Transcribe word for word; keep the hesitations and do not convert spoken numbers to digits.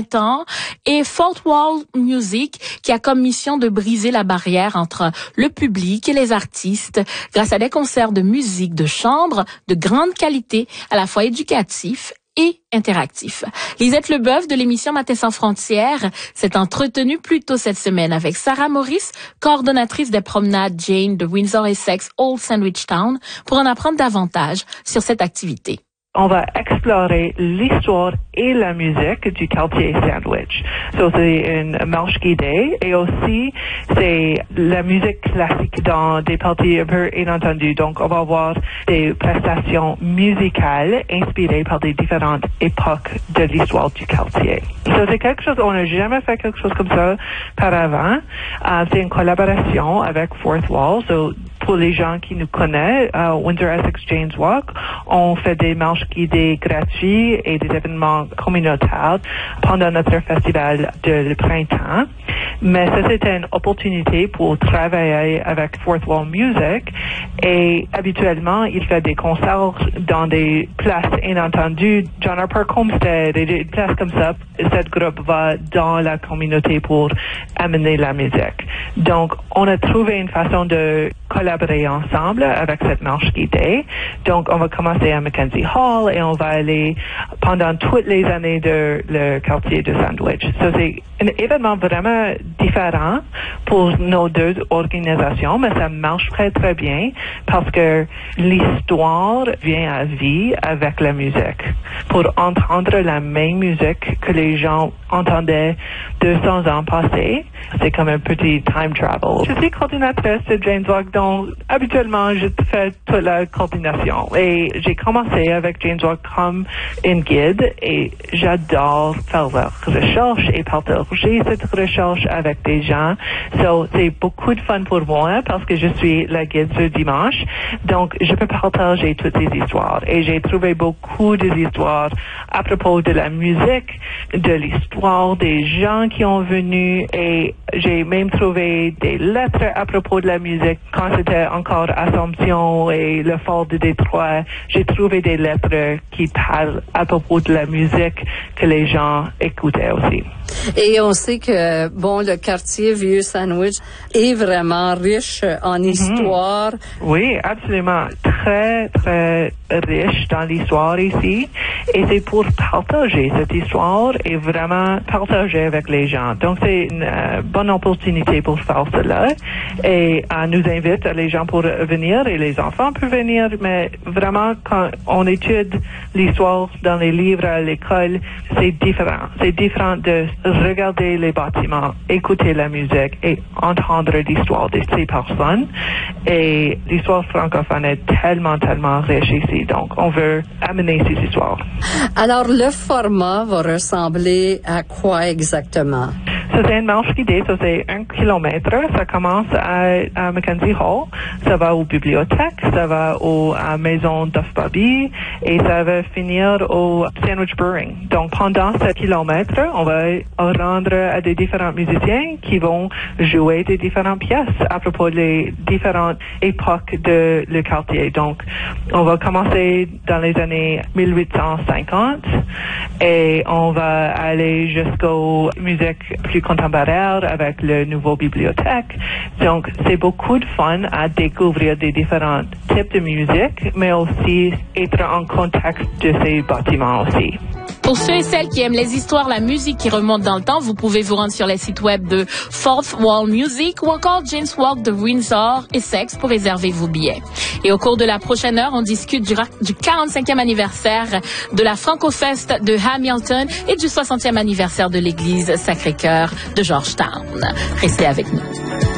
ans, et Fourth Wall Music qui a comme mission de briser la barrière entre le public et les artistes grâce à des concerts de musique de chambre de grande qualité, à la fois éducatifs et interactif. Lisette Leboeuf de l'émission Matin sans frontières s'est entretenue plus tôt cette semaine avec Sarah Maurice, coordonnatrice des promenades Jane de Windsor-Essex Old Sandwich Town, pour en apprendre davantage sur cette activité. On va explorer l'histoire et la musique du quartier Sandwich. So, c'est une marche guidée et aussi c'est la musique classique dans des parties un peu inattendues. Donc, on va avoir des prestations musicales inspirées par des différentes époques de l'histoire du quartier. So, c'est quelque chose, on n'a jamais fait quelque chose comme ça par avant. Uh, c'est une collaboration avec Fourth Wall. So, pour les gens qui nous connaissent, uh, Windsor-Essex Jane's Walk, on fait des marches guidées gratuites et des événements communautaires pendant notre festival de le printemps. Mais ça, c'était une opportunité pour travailler avec Fourth Wall Music et habituellement, il fait des concerts dans des places inattendues, John R. Park Homestead et des places comme ça. Cette groupe va dans la communauté pour amener la musique. Donc, on a trouvé une façon de collaborer ensemble avec cette marche guidée. Donc, on va commencer à Mackenzie Hall et on va aller pendant toutes les années de le quartier de Sandwich. So, c'est un événement vraiment différent pour nos deux organisations, mais ça marche très, très bien parce que l'histoire vient à vie avec la musique. Pour entendre la même musique que les gens entendaient deux cents ans passés, c'est comme un petit time travel. Je suis coordinatrice de Jane's Walk, donc habituellement, je fais toute la coordination. Et j'ai commencé avec Jane's Walk comme une guide et j'adore faire la recherche et partager cette recherche avec des gens. So, c'est beaucoup de fun pour moi parce que je suis la guide ce dimanche. Donc, je peux partager toutes ces histoires. Et j'ai trouvé beaucoup d'histoires à propos de la musique, de l'histoire des gens qui ont venu et j'ai même trouvé des lettres à propos de la musique quand c'était encore Assomption et le fort de Détroit. J'ai trouvé des lettres qui parlent à propos de la musique que les gens écoutaient aussi. Et on sait que, bon, le quartier Vieux Sandwich est vraiment riche en histoire. Mm-hmm. Oui, absolument. Très, très riche dans l'histoire ici. Et c'est pour partager cette histoire et vraiment partager avec les gens. Donc, c'est une euh, bonne opportunité pour faire cela. Et on nous invite les gens pour venir et les enfants peuvent venir. Mais vraiment, quand on étudie l'histoire dans les livres à l'école, c'est différent. C'est différent de regarder les bâtiments, écouter la musique et entendre l'histoire de ces personnes. Et l'histoire francophone est tellement, tellement riche ici. Donc, on veut amener ces histoires. Alors, le format va ressembler à quoi exactement? Ça, c'est une marche guidée. Ça, c'est un kilomètre. Ça commence à, à Mackenzie Hall. Ça va aux bibliothèques. Ça va aux à Maison Duff Bobby. Et ça va finir au Sandwich Brewing. Donc, pendant ce kilomètre, on va rendre à des différents musiciens qui vont jouer des différentes pièces à propos des différentes époques de le quartier. Donc, on va commencer dans les années mille huit cent cinquante et on va aller jusqu'aux musiques plus contemporaines avec le nouveau bibliothèque. Donc, c'est beaucoup de fun à découvrir des différents types de musique, mais aussi être en contact de ces bâtiments aussi. Pour ceux et celles qui aiment les histoires, la musique qui remonte dans le temps, vous pouvez vous rendre sur les sites web de Fourth Wall Music ou encore Jane's Walk de Windsor Essex pour réserver vos billets. Et au cours de la prochaine heure, on discute du, du quarante-cinquième anniversaire de la Francofest de Hamilton et du soixantième anniversaire de l'église Sacré-Cœur de Georgetown. Restez avec nous.